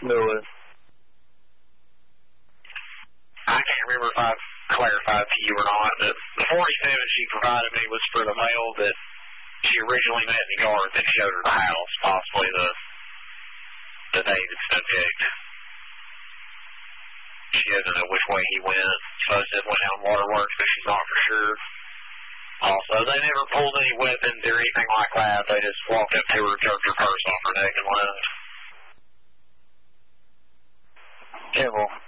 Miller. I can't remember if I clarified to you or not, but the 47 she provided me was for the male that she originally met in the yard that showed her the house, possibly the day that's been picked. She doesn't know which way he went. Supposed to have went out in waterworks, but she's not for sure. Also, they never pulled any weapons or anything like that. They just walked up to her, jerked her purse off her neck, and left. Campbell.